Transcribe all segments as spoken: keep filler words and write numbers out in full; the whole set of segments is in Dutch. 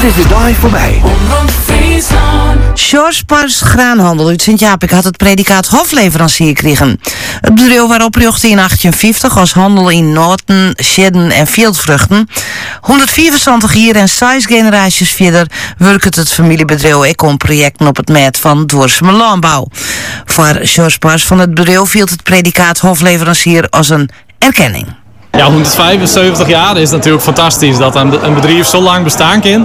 Hier is de dag voorbij. George Pars Graanhandel uit Sint-Japik had het predicaat hofleverancier gekregen. Het bedrijf werd opgericht in negentien vijftig als handel in noten, shedden en veelvruchten. honderdvierentwintig jaar en zes generaties verder werkt het familiebedrijf Econ projecten op het met van Doorseme Landbouw. Voor George Pars van het bedrijf viel het predicaat hofleverancier als een erkenning. Ja, honderdvijfenzeventig jaar is natuurlijk fantastisch dat een, een bedrijf zo lang bestaan kan.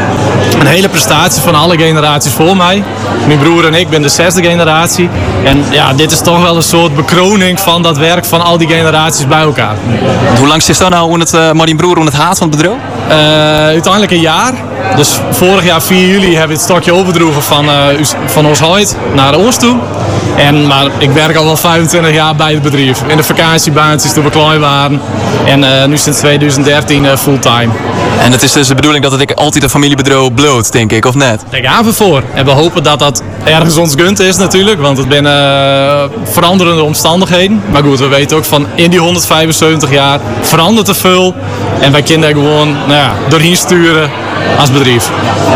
Een hele prestatie van alle generaties voor mij. Mijn broer en ik ben de zesde generatie. En ja, dit is toch wel een soort bekroning van dat werk van al die generaties bij elkaar. Hoe lang zit dat nou in het, uh, maar die broer in het haat van het bedrijf? Uh, uiteindelijk een jaar. Dus vorig jaar vier juli hebben we het stokje overdroegen van, uh, van ons huid naar Oost toe. En, maar ik werk al wel vijfentwintig jaar bij het bedrijf. In de vakantiebaantjes toen we klein waren. En uh, nu sinds twintig dertien uh, fulltime. En het is dus de bedoeling dat het ik altijd een familiebedrijf bloot, denk ik, of net? Daar gaan we voor. En we hopen dat dat ergens ons gunt is natuurlijk. Want het zijn uh, veranderende omstandigheden. Maar goed, we weten ook van in die honderdvijfenzeventig jaar verandert er veel. En wij kunnen er gewoon nou ja, doorheen sturen als bedrijf.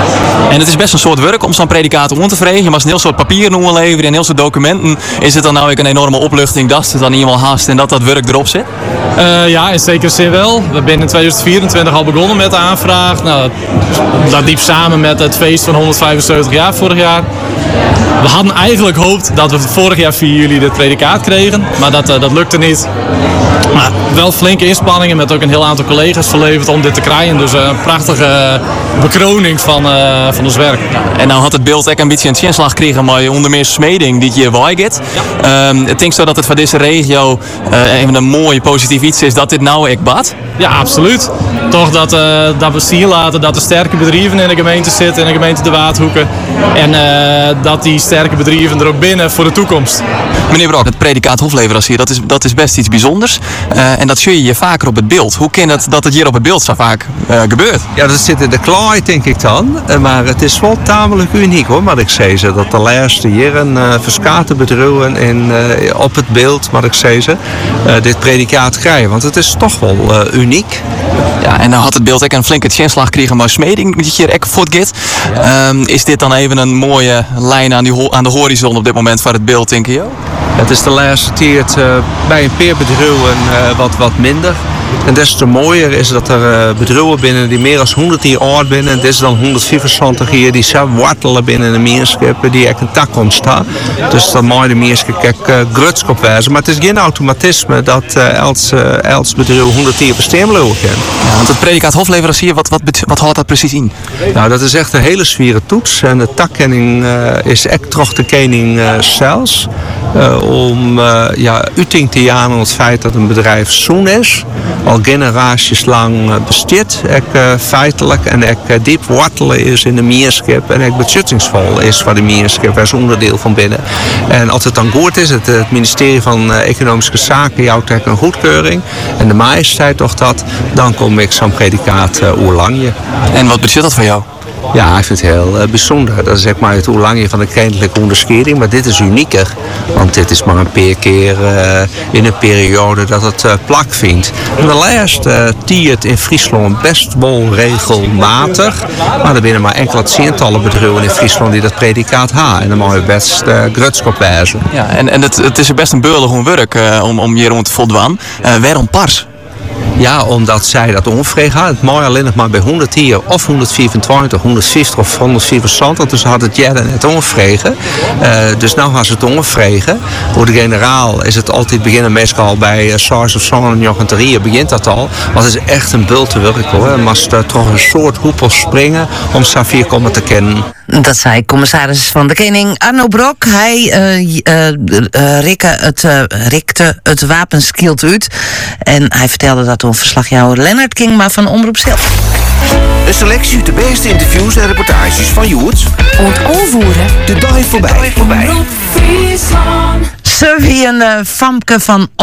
En het is best een soort werk om zo'n predicaat om te vregen. Je mag een heel soort papieren leveren en een heel soort documenten. Is het dan nou ook een enorme opluchting dat het dan iemand haast en dat dat werk erop zit? Uh, ja, in zekere zin wel. We zijn in tweeduizend vierentwintig al begonnen met de aanvraag. Nou, dat liep samen met het feest van honderdvijfenzeventig jaar vorig jaar. We hadden eigenlijk gehoopt dat we vorig jaar vier juli dit predicaat kregen. Maar dat, uh, dat lukte niet. Maar wel flinke inspanningen met ook een heel aantal collega's verleverd om dit te krijgen. Dus uh, een prachtige bekroning van, uh, van ons werk. En nou had het beeld ook een beetje een tjenslag gekregen, maar onder meer smeding die je waaigt. Ja. Um, ik denk zo dat het voor deze regio uh, even een mooi positief iets is dat dit nou echt bad. Ja, absoluut. Toch dat, uh, dat we zien laten dat er sterke bedrijven in de gemeente zitten, in de gemeente De Waardhoeken. En uh, dat die sterke bedrijven er ook binnen voor de toekomst. Meneer Brok, het predicaat hofleverancier, dat is, dat is best iets bijzonders. Uh, en dat zie je hier vaker op het beeld. Hoe kan het dat het hier op het beeld zo vaak uh, gebeurt? Ja, dat zit in de klaai, denk ik dan. Uh, maar het is wel tamelijk uniek hoor, maar ik zei ze. Dat de laatste jaren uh, verskate bedrijven in, uh, op het beeld, maar ik zei ze, uh, dit predicaat krijgen. Want het is toch wel uh, uniek. Ja, en dan had het beeld ook een flinke tjenslag gekregen, maar smeding die hier ook voortgaat. Ja. Um, is dit dan even een mooie lijn aan, die, aan de horizon op dit moment voor het beeld, denk je? Het is de laatste tijd uh, bij een paar bedrijven uh, wat, wat minder. En des te mooier is dat er uh, bedrijven binnen die meer dan honderd jaar oud zijn. En dit is dan honderdvijfentwintig jaar die zelf wortelen binnen de meerscheppen die echt een tak ontstaan. Dus dat mooi de meerschap kijk uh, grutskop wijzen. Maar het is geen automatisme dat uh, els, uh, els bedrijf honderd jaar bestaan blijven kan. Ja, want het predicaat hofleverancier, wat, wat, wat houdt dat precies in? Nou, dat is echt een hele zwiere toets. En de takkenning uh, is echt toch de kenning uh, zelfs. Uh, om uh, ja, uiting te jaan aan het feit dat een bedrijf zoen is. Al generaties lang uh, bestaat. Ik uh, feitelijk en ik uh, diep wortelen is in de meerschap. En ik betuttingsvol is voor de meerschap als onderdeel van binnen. En als het dan goed is, het, het ministerie van uh, Economische Zaken jouwt een goedkeuring. En de majesteit toch dat, dan kom ik zo'n predicaat uh, oerlangje. En wat betekent dat voor jou? Ja, ik vind het heel uh, bijzonder. Dat is zeg maar het oerlangje van de kennelijke onderscheiding. Maar dit is unieker. Want dit is maar een paar keer uh, in een periode dat het uh, plak vindt. En de laatste uh, tiert in Friesland best wel regelmatig. Maar er binnen maar enkele tientallen bedrijven in Friesland die dat predicaat hebben. En dan mag je best uh, grutskop wijzen. Ja, en, en het, het is best een beurlig werk uh, om, om hier rond te voldwaan. Uh, waarom Pars? Ja, omdat zij dat onvregen hadden. Het mooi alleen nog maar bij honderd hier of honderdvierentwintig, honderdvijftig of honderdvierentwintig. Dus had het jij net onvregen. Uh, dus nu gaan ze het onvregen. Voor de generaal is het altijd beginnen meestal al bij uh, zes of zeven begint dat al. Want het is echt een bulte werk hoor. Je moet uh, toch een soort hoepel springen om Safir komen te kennen. Dat zei commissaris van de Koning Arno Brok. Hij uh, uh, uh, rikke het, uh, rikte het wapenskild uit. En hij vertelde dat door verslagjouwer Lennart Kingma van Omroep zelf. Een selectie uit de beste interviews en reportages van Joerts. Ontvoeren. De dag voorbij. Ze wie een uh, Famke van